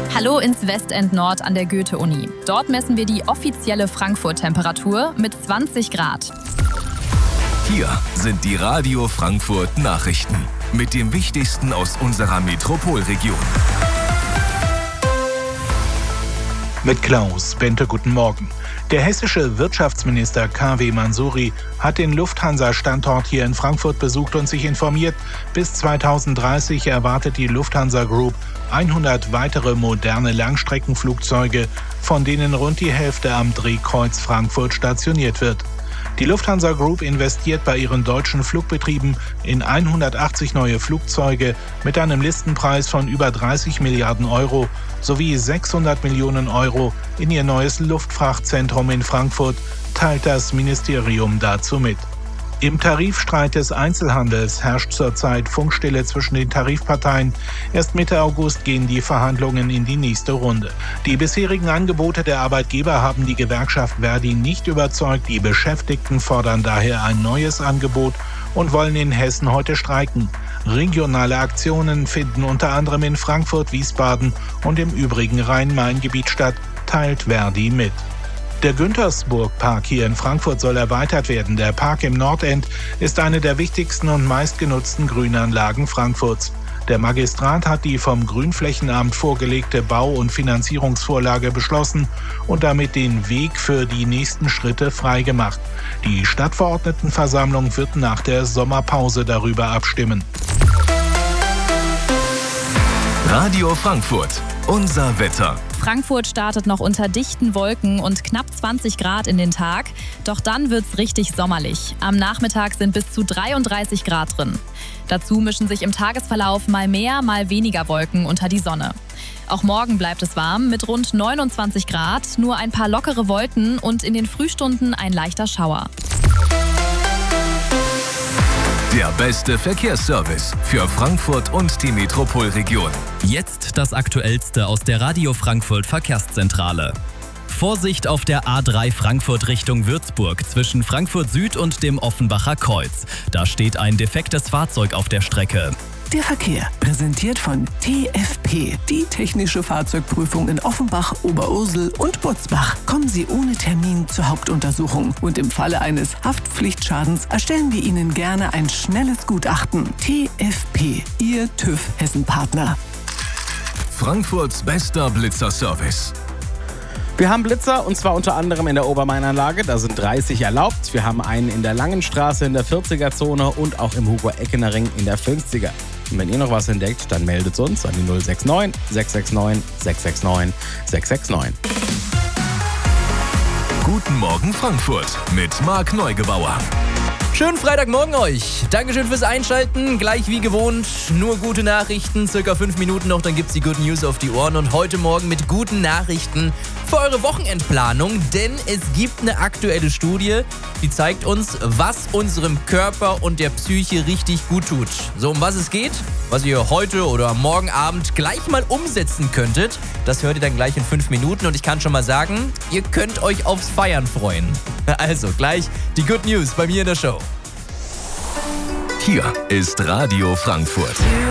Hallo ins Westend Nord an der Goethe-Uni. Dort messen wir die offizielle Frankfurt-Temperatur mit 20 Grad. Hier sind die Radio Frankfurt Nachrichten mit dem Wichtigsten aus unserer Metropolregion. Mit Klaus Bente, guten Morgen. Der hessische Wirtschaftsminister K.W. Mansouri hat den Lufthansa-Standort hier in Frankfurt besucht und sich informiert. Bis 2030 erwartet die Lufthansa Group 100 weitere moderne Langstreckenflugzeuge, von denen rund die Hälfte am Drehkreuz Frankfurt stationiert wird. Die Lufthansa Group investiert bei ihren deutschen Flugbetrieben in 180 neue Flugzeuge mit einem Listenpreis von über 30 Milliarden Euro sowie 600 Millionen Euro in ihr neues Luftfrachtzentrum in Frankfurt, teilt das Ministerium dazu mit. Im Tarifstreit des Einzelhandels herrscht zurzeit Funkstille zwischen den Tarifparteien. Erst Mitte August gehen die Verhandlungen in die nächste Runde. Die bisherigen Angebote der Arbeitgeber haben die Gewerkschaft Verdi nicht überzeugt. Die Beschäftigten fordern daher ein neues Angebot und wollen in Hessen heute streiken. Regionale Aktionen finden unter anderem in Frankfurt, Wiesbaden und im übrigen Rhein-Main-Gebiet statt, teilt Verdi mit. Der Güntersburg-Park hier in Frankfurt soll erweitert werden. Der Park im Nordend ist eine der wichtigsten und meistgenutzten Grünanlagen Frankfurts. Der Magistrat hat die vom Grünflächenamt vorgelegte Bau- und Finanzierungsvorlage beschlossen und damit den Weg für die nächsten Schritte freigemacht. Die Stadtverordnetenversammlung wird nach der Sommerpause darüber abstimmen. Radio Frankfurt, unser Wetter. Frankfurt startet noch unter dichten Wolken und knapp 20 Grad in den Tag. Doch dann wird's richtig sommerlich. Am Nachmittag sind bis zu 33 Grad drin. Dazu mischen sich im Tagesverlauf mal mehr, mal weniger Wolken unter die Sonne. Auch morgen bleibt es warm mit rund 29 Grad, nur ein paar lockere Wolken und in den Frühstunden ein leichter Schauer. Der beste Verkehrsservice für Frankfurt und die Metropolregion. Jetzt das Aktuellste aus der Radio Frankfurt Verkehrszentrale. Vorsicht auf der A3 Frankfurt Richtung Würzburg zwischen Frankfurt Süd und dem Offenbacher Kreuz. Da steht ein defektes Fahrzeug auf der Strecke. Der Verkehr, präsentiert von TFP, die technische Fahrzeugprüfung in Offenbach, Oberursel und Butzbach. Kommen Sie ohne Termin zur Hauptuntersuchung und im Falle eines Haftpflichtschadens erstellen wir Ihnen gerne ein schnelles Gutachten. TFP, Ihr TÜV Hessen-Partner. Frankfurts bester Blitzerservice. Wir haben Blitzer und zwar unter anderem in der Obermainanlage, da sind 30 erlaubt. Wir haben einen in der Langenstraße in der 40er-Zone und auch im Hugo-Eckener-Ring in der 50er. Und wenn ihr noch was entdeckt, dann meldet uns an die 069 669 669 669. Guten Morgen Frankfurt mit Marc Neugebauer. Schönen Freitagmorgen euch. Dankeschön fürs Einschalten. Gleich wie gewohnt, nur gute Nachrichten. Circa 5 Minuten noch, dann gibt's die Good News auf die Ohren. Und heute Morgen mit guten Nachrichten für eure Wochenendplanung. Denn es gibt eine aktuelle Studie, die zeigt uns, was unserem Körper und der Psyche richtig gut tut. So, um was es geht, was ihr heute oder morgen Abend gleich mal umsetzen könntet, das hört ihr dann gleich in 5 Minuten. Und ich kann schon mal sagen, ihr könnt euch aufs Feiern freuen. Also, gleich die Good News bei mir in der Show. Hier ist Radio Frankfurt.